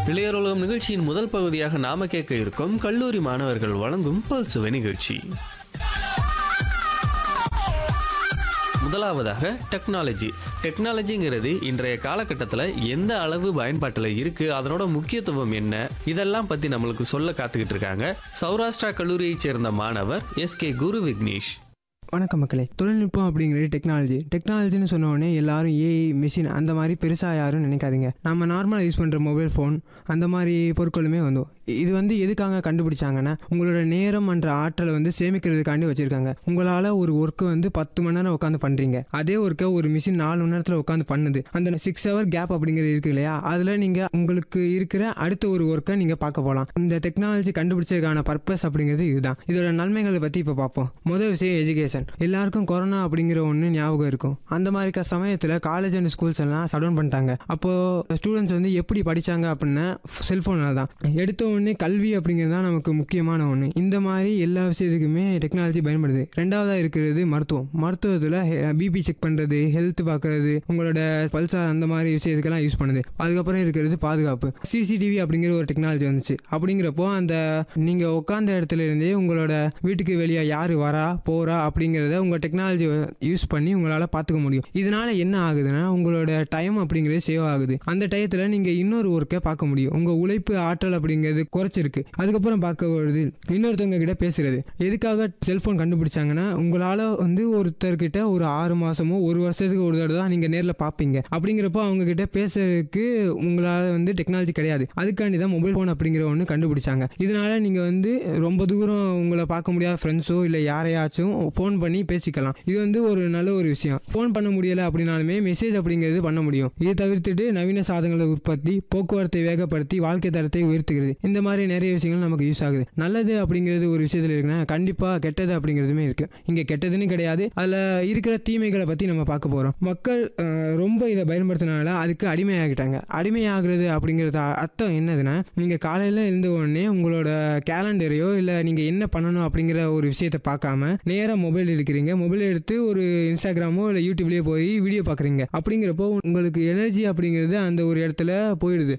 இளையரோலம் நிகழ்ச்சியின் முதல் பகுதியாக நாம கேட்க இருக்கும் கல்லூரி மாணவர்கள் வழங்கும் பல்சுவை நிகழ்ச்சி. முதலாவதாக டெக்னாலஜிங்கிறது இன்றைய காலகட்டத்தில் எந்த அளவு பயன்பாட்டில் இருக்கு, அதனோட முக்கியத்துவம் என்ன, இதெல்லாம் பத்தி நம்மளுக்கு சொல்ல காத்துக்கிட்டு இருக்காங்க சௌராஷ்டிரா கல்லூரியைச் சேர்ந்த மாணவர் எஸ்கே குரு விக்னேஷ். வணக்கம் மக்களே. தொழில்நுட்பம் அப்படிங்கிறது டெக்னாலஜின்னு சொன்ன உடனே எல்லாரும் ஏஐ மிஷின் அந்த மாதிரி பெருசாக யாரும் நினைக்காதீங்க. நம்ம நார்மலாக யூஸ் பண்ணுற மொபைல் ஃபோன் அந்த மாதிரி பொருட்களுமே இது எதுக்காக கண்டுபிடிச்சாங்கன்னா, உங்களோட நேரம் என்ற ஆற்றலை சேமிக்கிறதுக்காண்டி வச்சுருக்காங்க. உங்களால் ஒரு ஒர்க்கு 10 மணி நேரம் உட்காந்து பண்ணுறீங்க, அதே ஒர்க்கை ஒரு மிஷின் 4 மணி நேரத்தில் உட்காந்து பண்ணுது. அந்த 6 hour கேப் அப்படிங்கிறது இருக்கு இல்லையா, அதில் நீங்கள் உங்களுக்கு இருக்கிற அடுத்த ஒரு ஒர்க்கை நீங்கள் பார்க்க போகலாம். இந்த டெக்னாலஜி கண்டுபிடிச்சதுக்கான பர்பஸ் அப்படிங்கிறது இதுதான். இதோட நன்மைகளை பற்றி இப்போ பார்ப்போம். முதல் விஷயம் எஜுகேஷன். எல்லாருக்கும் கொரோனா அப்படிங்கிற ஒன்று ஞாபகம் இருக்கும். அந்த மாதிரி சமயத்தில் காலேஜ் அண்ட் ஸ்கூல்ஸ் எல்லாம் ஷட் பண்ணிட்டாங்க. அப்போது ஸ்டூடெண்ட்ஸ் எப்படி படித்தாங்க அப்படின்னா செல்ஃபோனில் தான். எடுத்த உடனே கல்வி அப்படிங்கிறது தான் நமக்கு முக்கியமான ஒன்று. இந்த மாதிரி எல்லா விஷயத்துக்குமே டெக்னாலஜி பயன்படுது. ரெண்டாவதாக இருக்கிறது மருத்துவத்தில் பிபி செக் பண்ணுறது, ஹெல்த் பார்க்கறது, உங்களோட பல்சா அந்த மாதிரி விஷயத்துக்கெல்லாம் யூஸ் பண்ணுது. அதுக்கப்புறம் இருக்கிறது பாதுகாப்பு. சிசிடிவி அப்படிங்கிற ஒரு டெக்னாலஜி வந்துச்சு. அப்படிங்கிறப்போ அந்த நீங்கள் உட்காந்த இடத்துல இருந்தே உங்களோட வீட்டுக்கு வெளியே யார் வரா போகிறா அப்படிங்கிறத உங்கள் டெக்னாலஜி யூஸ் பண்ணி உங்களால் பார்த்துக்க முடியும். இதனால் என்ன ஆகுதுன்னா, உங்களோட டைம் அப்படிங்கிறது சேவ் ஆகுது. அந்த டயத்தில் நீங்கள் இன்னொரு ஒர்க்கை பார்க்க முடியும். உங்கள் உழைப்பு ஆற்றல் அப்படிங்கிறது குறைச்சிருக்கு. அதுக்கப்புறம் பார்க்க வருது இன்னொருத்தவங்க கிட்ட பேசுறது. எதுக்காக செல்ஃபோன் கண்டுபிடிச்சாங்கன்னா, உங்களால் ஒருத்தர்கிட்ட ஒரு 6 மாதமோ 1 வருஷத்துக்கு ஒரு தடவை தான் நீங்கள் நேரில் பார்ப்பீங்க. அப்படிங்கிறப்போ அவங்க கிட்ட பேசுறதுக்கு உங்களால் டெக்னாலஜி கிடையாது. அதுக்காண்டி தான் மொபைல் ஃபோன் அப்படிங்கிற ஒன்று கண்டுபிடிச்சாங்க. இதனால நீங்கள் ரொம்ப தூரம் உங்களை பார்க்க முடியாத ஃப்ரெண்ட்ஸோ இல்லை யாரையாச்சும் ஃபோன் பண்ணி பேசிக்கலாம். இது ஒரு நல்ல ஒரு விஷயம். ஃபோன் பண்ண முடியலை அப்படின்னாலுமே மெசேஜ் அப்படிங்கிறது பண்ண முடியும். இது தவிர்த்துட்டு நவீன சாதனங்களை உற்பத்தி, போக்குவரத்தை வேகப்படுத்தி வாழ்க்கை தரத்தை உயர்த்துகிறது. இந்த மாதிரி நிறைய விஷயங்கள் நமக்கு யூஸ் ஆகுது. நல்லது அப்படிங்கிறது ஒரு விஷயத்தில் இருக்குன்னா, கண்டிப்பாக கெட்டது அப்படிங்கிறதுமே இருக்கு. இங்கே கெட்டதுன்னு கிடையாது, அதில் இருக்கிற தீமைகளை பற்றி நம்ம பார்க்க போகிறோம். மக்கள் ரொம்ப இதை பயன்படுத்தினால அதுக்கு அடிமையாகிட்டாங்க. அடிமையாகிறது அப்படிங்கிறது அர்த்தம் என்னதுன்னா, நீங்கள் காலையில் எழுந்த உடனே உங்களோட கேலண்டரையோ இல்லை நீங்கள் என்ன பண்ணணும் அப்படிங்கிற ஒரு விஷயத்தை பார்க்காம நேராக மொபைல் எடுக்கிறீங்க. மொபைல் எடுத்து ஒரு இன்ஸ்டாகிராமோ இல்லை யூடியூப்லேயே போய் வீடியோ பார்க்குறீங்க. அப்படிங்கிறப்போ உங்களுக்கு எனர்ஜி அப்படிங்கிறது அந்த ஒரு இடத்துல போயிடுது.